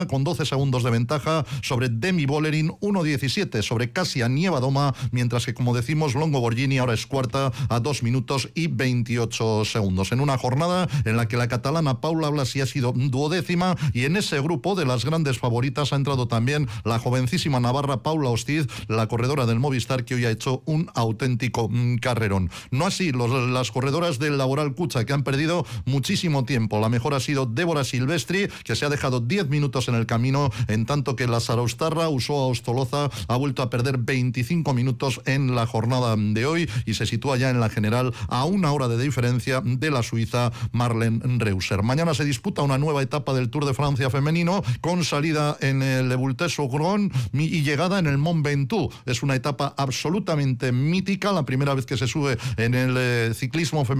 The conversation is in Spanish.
con 12 segundos de ventaja sobre Demi Vollering, 1.17 sobre Kasia Nievadoma, mientras que, como decimos, Longo Borghini ahora es cuarta a 2 minutos y 28 segundos. En una jornada en la que la catalana Paula Blasi ha sido duodécima, y en ese grupo de las grandes favoritas ha entrado también la jovencísima navarra Paula Ostiz, la corredora del Movistar, que hoy ha hecho un auténtico carrerón. No así las corredoras del Laboral Cucha, que han perdido muchísimo tiempo. La mejor ha sido Débora Silvestri, que se ha dejado 10 minutos en el camino, en tanto que la Saraustarra Usoa Ostoloza ha vuelto a perder 25 minutos en la jornada de hoy y se sitúa ya en la general a 1 hora de diferencia de la suiza Marlene Reuser. Mañana se disputa una nueva etapa del Tour de Francia femenino, con salida en el Le Boultais-Saugron y llegada en el Mont Ventoux. Es una etapa absolutamente mítica, la primera vez que se sube en el ciclismo femenino